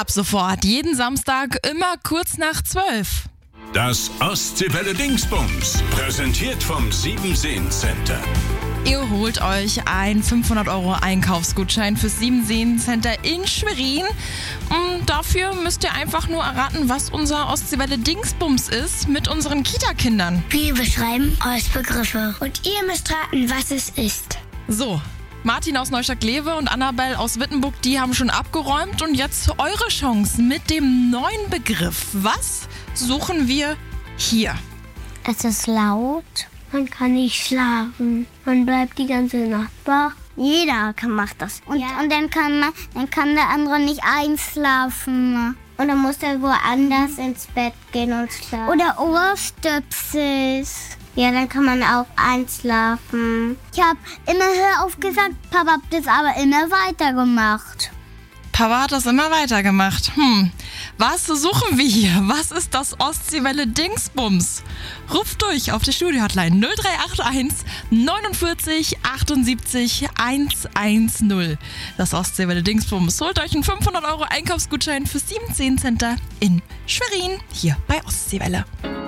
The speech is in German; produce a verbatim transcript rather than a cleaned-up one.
Ab sofort jeden Samstag immer kurz nach zwölf. Das Ostseewelle Dingsbums, präsentiert vom Siebenseen Center. Ihr holt euch einen fünfhundert Euro Einkaufsgutschein fürs Siebenseen Center in Schwerin. Und dafür müsst ihr einfach nur erraten, was unser Ostseewelle Dingsbums ist mit unseren Kita-Kindern. Wir beschreiben euch Begriffe und ihr müsst raten, was es ist. So, Martin aus Neustadt-Glewe und Annabelle aus Wittenburg, die haben schon abgeräumt. Und jetzt eure Chance mit dem neuen Begriff. Was suchen wir hier? Es ist laut, man kann nicht schlafen, man bleibt die ganze Nacht wach. Jeder kann macht das. Und, ja. und dann, kann man, dann kann der andere nicht einschlafen. Und dann muss er woanders ins Bett gehen und schlafen. Oder Ohrstöpsel. Ja, dann kann man auch einschlafen. Ich habe immer hör auf gesagt, Papa hat das aber immer weitergemacht. Papa hat das immer weitergemacht. Hm, was suchen wir hier? Was ist das Ostseewelle Dingsbums? Ruft durch auf die Studio-Hotline null drei acht eins neunundvierzig achtundsiebzig hundertzehn. Das Ostseewelle Dingsbums. Holt euch einen fünfhundert Euro Einkaufsgutschein fürs Siebenseen Center in Schwerin, hier bei Ostseewelle.